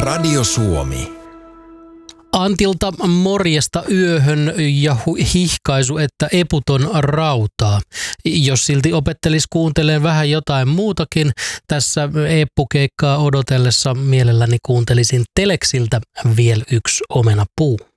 Radio Suomi. Antilta morjesta yöhön ja hihkaisu, että eputon rautaa. Jos silti opettelis kuunteleen vähän jotain muutakin, tässä eppukeikkaa odotellessa mielelläni kuuntelisin Teleksiltä Viel yks omenapuu.